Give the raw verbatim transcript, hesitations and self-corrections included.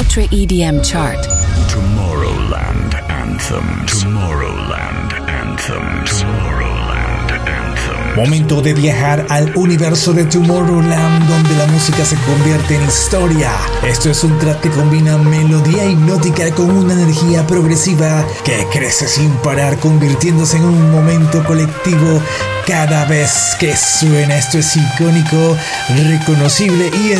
Ultra E D M Chart. Tomorrowland Anthem. Tomorrowland Anthem. Tomorrowland Anthem. Momento de viajar al universo de Tomorrowland, donde la música se convierte en historia. Esto es un track que combina melodía hipnótica con una energía progresiva que crece sin parar, convirtiéndose en un momento colectivo cada vez que suena. Esto es icónico, reconocible y